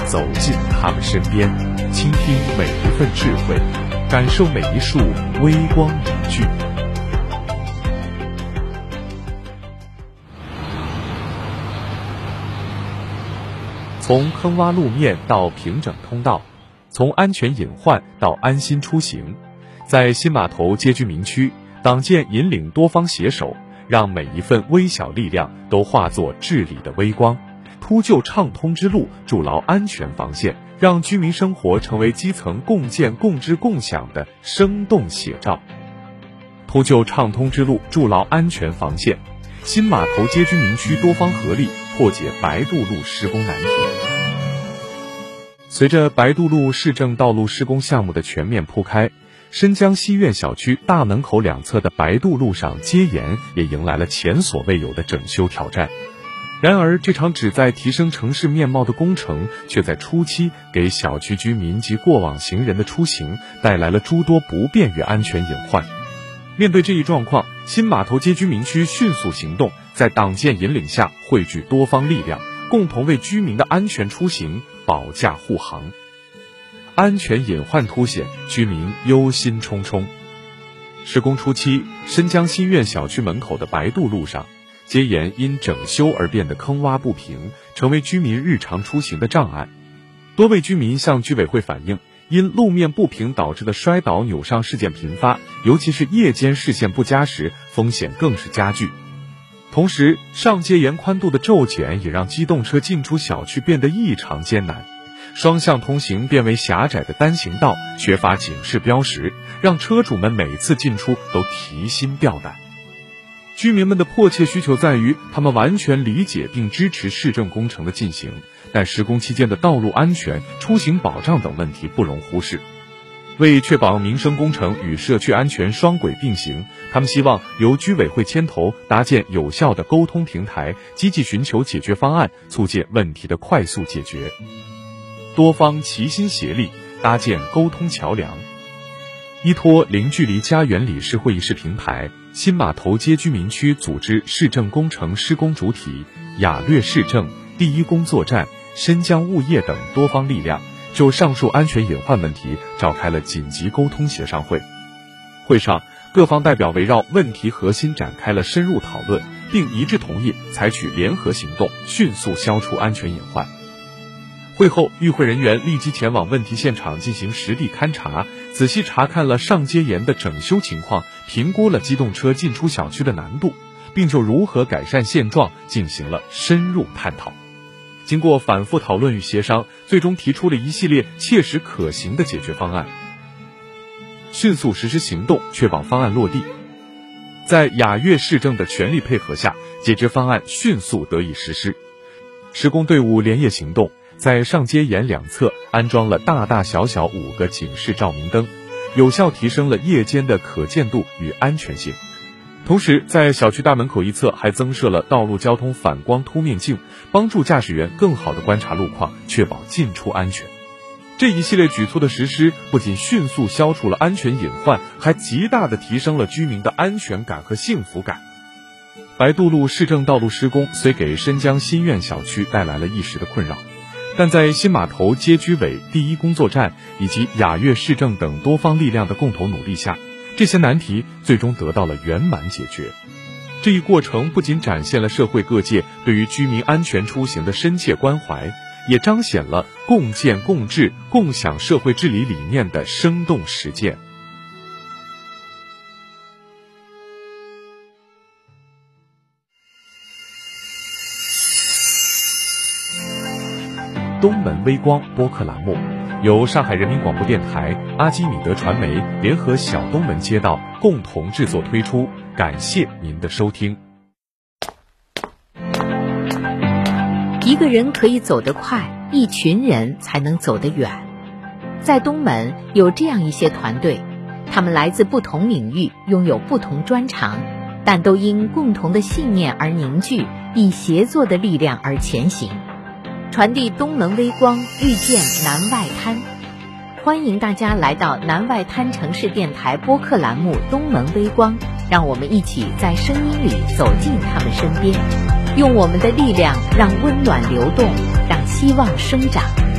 走进他们身边，倾听每一份智慧，感受每一束微光凝聚。从坑洼路面到平整通道，从安全隐患到安心出行，在新码头街居民区，党建引领多方携手，让每一份微小力量都化作治理的微光，铺就畅通之路，筑牢安全防线，让居民生活成为基层共建共治共享的生动写照。铺就畅通之路，筑牢安全防线，新码头街居民区多方合力破解白渡路施工难题。随着白渡路市政道路施工项目的全面铺开，申江西苑小区大门口两侧的白渡路上街沿也迎来了前所未有的整修挑战。然而，这场旨在提升城市面貌的工程，却在初期给小区居民及过往行人的出行带来了诸多不便与安全隐患。面对这一状况，新码头街居民区迅速行动，在党建引领下汇聚多方力量，共同为居民的安全出行保驾护航。安全隐患凸显，居民忧心忡忡。施工初期，申江新苑小区门口的白渡路上，街沿因整修而变得坑洼不平，成为居民日常出行的障碍。多位居民向居委会反映，因路面不平导致的摔倒扭伤事件频发，尤其是夜间视线不佳时，风险更是加剧。同时，上街沿宽度的骤减也让机动车进出小区变得异常艰难，双向通行变为狭窄的单行道，缺乏警示标识，让车主们每次进出都提心吊胆。居民们的迫切需求在于，他们完全理解并支持市政工程的进行，但施工期间的道路安全、出行保障等问题不容忽视。为确保民生工程与社区安全双轨并行，他们希望由居委会牵头搭建有效的沟通平台，积极寻求解决方案，促进问题的快速解决。多方齐心协力，搭建沟通桥梁。依托零距离家园理事会议室平台，新码头街居民区组织市政工程施工主体、雅略市政、第一工作站、申江物业等多方力量，就上述安全隐患问题召开了紧急沟通协商会。会上，各方代表围绕问题核心展开了深入讨论，并一致同意采取联合行动，迅速消除安全隐患。会后，与会人员立即前往问题现场进行实地勘查，仔细查看了上街沿的整修情况，评估了机动车进出小区的难度，并就如何改善现状进行了深入探讨。经过反复讨论与协商，最终提出了一系列切实可行的解决方案，迅速实施行动，确保方案落地。在雅略市政的全力配合下，解决方案迅速得以实施。施工队伍连夜行动，在上街沿两侧安装了大大小小5个警示照明灯，有效提升了夜间的可见度与安全性。同时，在小区大门口一侧还增设了道路交通反光凸面镜，帮助驾驶员更好地观察路况，确保进出安全。这一系列举措的实施，不仅迅速消除了安全隐患，还极大地提升了居民的安全感和幸福感。白渡路市政道路施工虽给申江新苑小区带来了一时的困扰，但在新码头街居委第一工作站以及雅略市政等多方力量的共同努力下，这些难题最终得到了圆满解决。这一过程不仅展现了社会各界对于居民安全出行的深切关怀，也彰显了共建共治共享社会治理理念的生动实践。东门微光播客栏目由上海人民广播电台、阿基米德传媒联合小东门街道共同制作推出，感谢您的收听。 一个人可以走得快，一群人才能走得远。在东门有这样一些团队，他们来自不同领域，拥有不同专长，但都因共同的信念而凝聚，以协作的力量而前行，传递东门微光，遇见南外滩。欢迎大家来到南外滩城市电台播客栏目东门微光，让我们一起在声音里走进他们身边，用我们的力量让温暖流动，让希望生长。